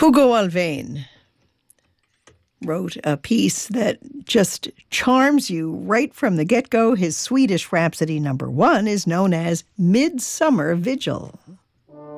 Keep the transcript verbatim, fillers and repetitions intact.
Hugo Alvain wrote a piece that just charms you right from the get-go. His Swedish Rhapsody number one is known as Midsummer Vigil.